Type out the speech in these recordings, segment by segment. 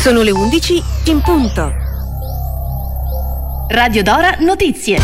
Sono le 11 in punto. Radio Dora Notizie.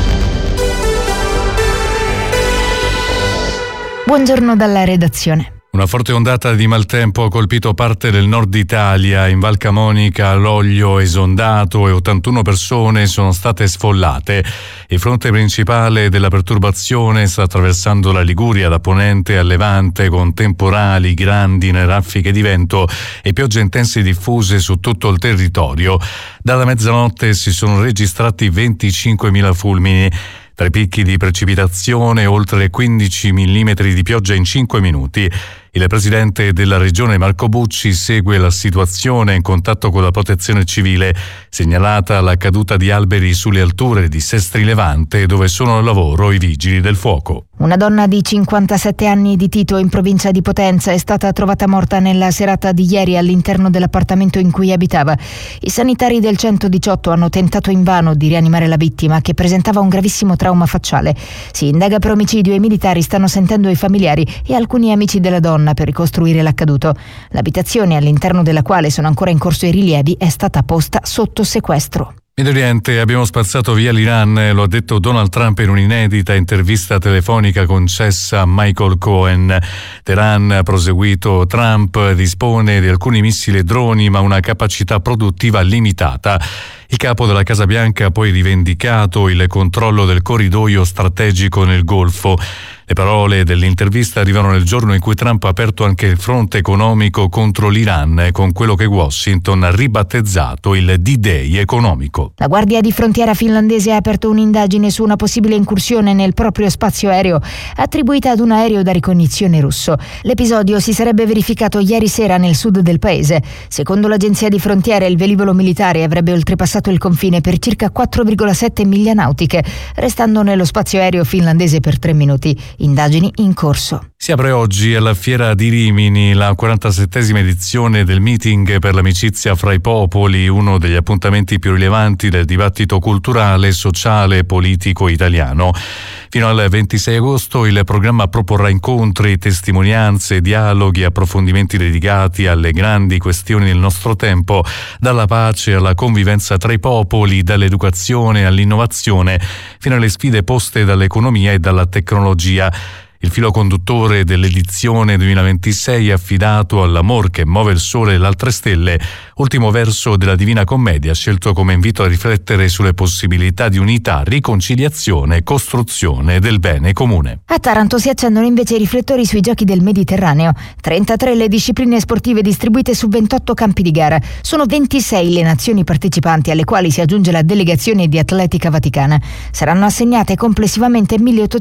Buongiorno dalla redazione. Una forte ondata di maltempo ha colpito parte del nord Italia. In Val Camonica l'olio è esondato e 81 persone sono state sfollate. Il fronte principale della perturbazione sta attraversando la Liguria da ponente a levante, con temporali, grandine, raffiche di vento e piogge intense diffuse su tutto il territorio. Dalla mezzanotte si sono registrati 25.000 fulmini. Tra i picchi di precipitazione, oltre 15 mm di pioggia in 5 minuti. Il presidente della regione Marco Bucci segue la situazione in contatto con la protezione civile, segnalata la caduta di alberi sulle alture di Sestri Levante, dove sono al lavoro i vigili del fuoco. Una donna di 57 anni di Tito, in provincia di Potenza, è stata trovata morta nella serata di ieri all'interno dell'appartamento in cui abitava. I sanitari del 118 hanno tentato invano di rianimare la vittima, che presentava un gravissimo trauma facciale. Si indaga per omicidio e i militari stanno sentendo i familiari e alcuni amici della donna per ricostruire l'accaduto. L'abitazione, all'interno della quale sono ancora in corso i rilievi, è stata posta sotto sequestro. Medio Oriente, abbiamo spazzato via l'Iran, lo ha detto Donald Trump in un'inedita intervista telefonica concessa a Michael Cohen. Teheran, ha proseguito Trump, dispone di alcuni missili e droni, ma una capacità produttiva limitata. Il capo della Casa Bianca ha poi rivendicato il controllo del corridoio strategico nel Golfo. Le parole dell'intervista arrivano nel giorno in cui Trump ha aperto anche il fronte economico contro l'Iran, con quello che Washington ha ribattezzato il D-Day economico. La Guardia di Frontiera finlandese ha aperto un'indagine su una possibile incursione nel proprio spazio aereo, attribuita ad un aereo da ricognizione russo. L'episodio si sarebbe verificato ieri sera nel sud del paese. Secondo l'agenzia di frontiera, il velivolo militare avrebbe oltrepassato il confine per circa 4,7 miglia nautiche, restando nello spazio aereo finlandese per 3 minuti. Indagini in corso. Si apre oggi alla Fiera di Rimini la 47esima edizione del Meeting per l'amicizia fra i popoli, uno degli appuntamenti più rilevanti del dibattito culturale, sociale e politico italiano. Fino al 26 agosto il programma proporrà incontri, testimonianze, dialoghi, approfondimenti dedicati alle grandi questioni del nostro tempo, dalla pace alla convivenza tra i popoli, dall'educazione all'innovazione, fino alle sfide poste dall'economia e dalla tecnologia. Il filo conduttore dell'edizione 2026 è affidato all'amor che muove il sole e le altre stelle, ultimo verso della Divina Commedia, scelto come invito a riflettere sulle possibilità di unità, riconciliazione e costruzione del bene comune. A Taranto si accendono invece i riflettori sui Giochi del Mediterraneo. 33 le discipline sportive distribuite su 28 campi di gara. Sono 26 le nazioni partecipanti, alle quali si aggiunge la delegazione di atletica vaticana. Saranno assegnate complessivamente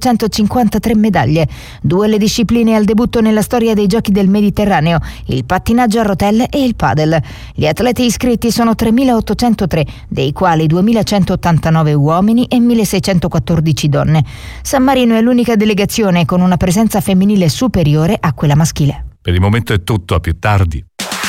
1853 medaglie. 2 le discipline al debutto nella storia dei Giochi del Mediterraneo, il pattinaggio a rotelle e il padel. Gli atleti iscritti sono 3.803, dei quali 2.189 uomini e 1.614 donne. San Marino è l'unica delegazione con una presenza femminile superiore a quella maschile. Per il momento è tutto, a più tardi.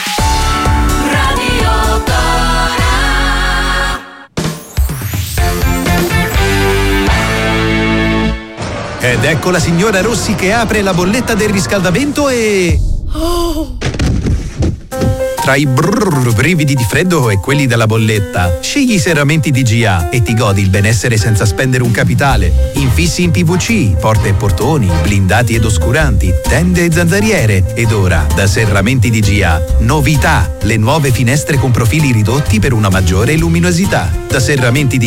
Ed ecco la signora Rossi che apre la bolletta del riscaldamento e... Oh! Tra i brividi di freddo e quelli della bolletta, scegli i serramenti DGA e ti godi il benessere senza spendere un capitale. Infissi in PVC, porte e portoni, blindati ed oscuranti, tende e zanzariere. Ed ora, da Serramenti DGA, novità! Le nuove finestre con profili ridotti per una maggiore luminosità. Da Serramenti